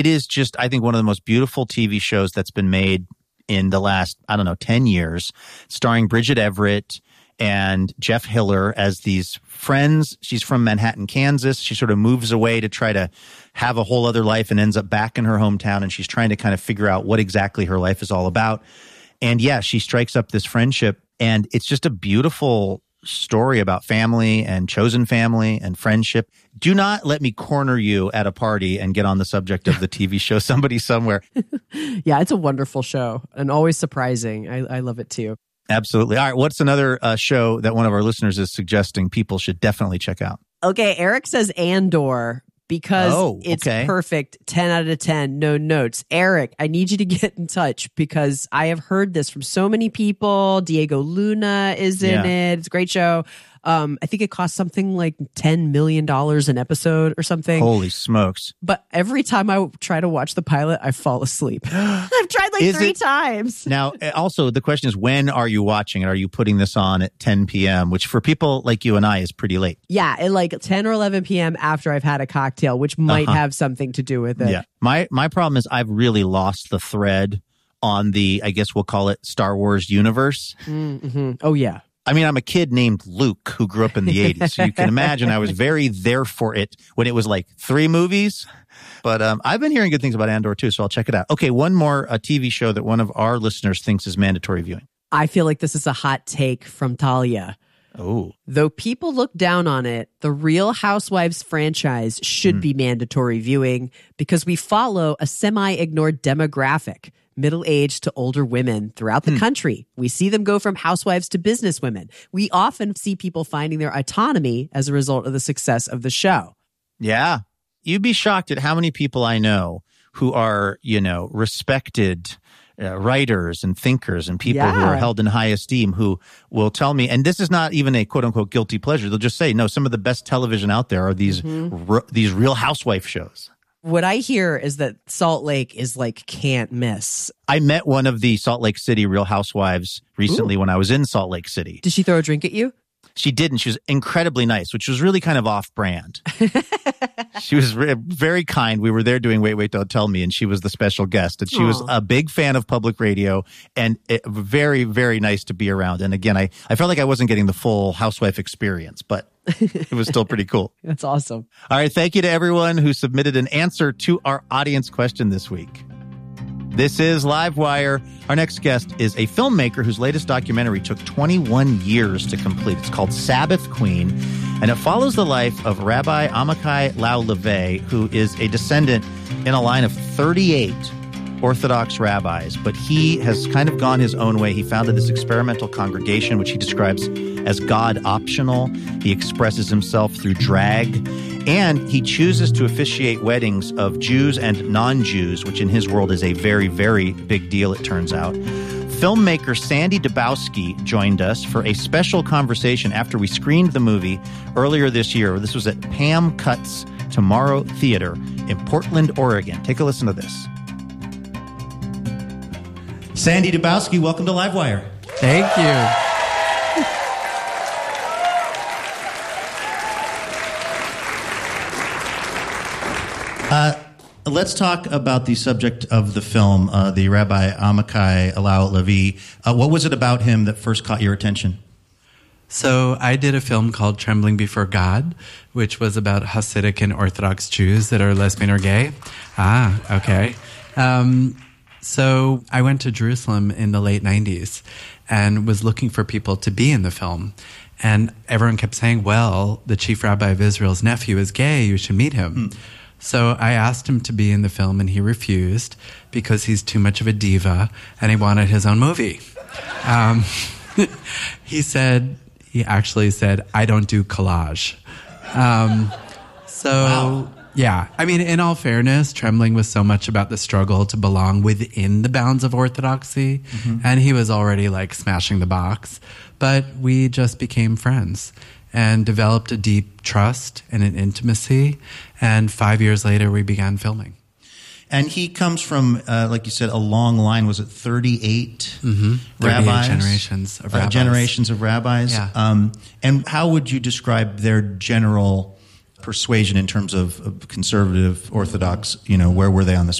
It is just, I think, one of the most beautiful TV shows that's been made in the last, 10 years, starring Bridget Everett and Jeff Hiller as these friends. She's from Manhattan, Kansas. She sort of moves away to try to have a whole other life and ends up back in her hometown. And she's trying to kind of figure out what exactly her life is all about. And yeah, she strikes up this friendship. And it's just a beautiful story about family and chosen family and friendship. Do not let me corner you at a party and get on the subject of the TV show Somebody Somewhere. Yeah, it's a wonderful show and always surprising. I love it too. Absolutely. All right. What's another show that one of our listeners is suggesting people should definitely check out? Okay. Eric says Andor because it's perfect. 10 out of 10. No notes. Eric, I need you to get in touch because I have heard this from so many people. Diego Luna is in it. It's a great show. I think it costs something like $10 million an episode or something. Holy smokes. But every time I try to watch the pilot, I fall asleep. I've tried like 3 times. Now, also, the question is, when are you watching it? Are you putting this on at 10 p.m., which for people like you and I is pretty late? Yeah, at like 10 or 11 p.m. after I've had a cocktail, which might have something to do with it. Yeah. My problem is I've really lost the thread on the, I guess we'll call it Star Wars universe. Mm-hmm. Oh, yeah. I mean, I'm a kid named Luke who grew up in the 80s, so you can imagine I was very there for it when it was like 3 movies. But I've been hearing good things about Andor too, so I'll check it out. Okay, one more TV show that one of our listeners thinks is mandatory viewing. I feel like this is a hot take from Talia. Oh. Though people look down on it, the Real Housewives franchise should be mandatory viewing because we follow a semi-ignored demographic. Middle-aged to older women throughout the country. We see them go from housewives to businesswomen. We often see people finding their autonomy as a result of the success of the show. Yeah. You'd be shocked at how many people I know who are, respected writers and thinkers and people who are held in high esteem who will tell me, and this is not even a quote-unquote guilty pleasure. They'll just say, no, some of the best television out there are these Real Housewife shows. What I hear is that Salt Lake is like can't miss. I met one of the Salt Lake City Real Housewives recently when I was in Salt Lake City. Did she throw a drink at you? She didn't. She was incredibly nice, which was really kind of off-brand. She was very kind. We were there doing Wait, Don't Tell Me, and she was the special guest. And she was a big fan of public radio and very, very nice to be around. And again, I felt like I wasn't getting the full housewife experience, but it was still pretty cool. That's awesome. All right. Thank you to everyone who submitted an answer to our audience question this week. This is Livewire. Our next guest is a filmmaker whose latest documentary took 21 years to complete. It's called Sabbath Queen, and it follows the life of Rabbi Amichai Lau-Lavie, who is a descendant in a line of 38 Orthodox rabbis, but he has kind of gone his own way. He founded this experimental congregation, which he describes as God optional. He expresses himself through drag, and he chooses to officiate weddings of Jews and non-Jews, which in his world is a very, very big deal, it turns out. Filmmaker Sandy Dabowski joined us for a special conversation after we screened the movie earlier this year. This was at Pam Cutts Tomorrow Theater in Portland, Oregon. Take a listen to this. Sandy Dabowski, welcome to Livewire. Thank you. Let's talk about the subject of the film, the Rabbi Amichai Lau-Lavie. What was it about him that first caught your attention? So I did a film called Trembling Before God, which was about Hasidic and Orthodox Jews that are lesbian or gay. Okay. So I went to Jerusalem in the late 90s and was looking for people to be in the film. And everyone kept saying, well, the chief rabbi of Israel's nephew is gay. You should meet him. So I asked him to be in the film, and he refused because he's too much of a diva, and he wanted his own movie. He actually said, I don't do collage. Wow. Yeah, I mean, in all fairness, Trembling was so much about the struggle to belong within the bounds of orthodoxy, and he was already like smashing the box. But we just became friends and developed a deep trust and an intimacy. And 5 years later, we began filming. And he comes from, like you said, a long line. Was it 38 rabbis? Generations of rabbis. Yeah. And how would you describe their general persuasion in terms of conservative Orthodox, where were they on the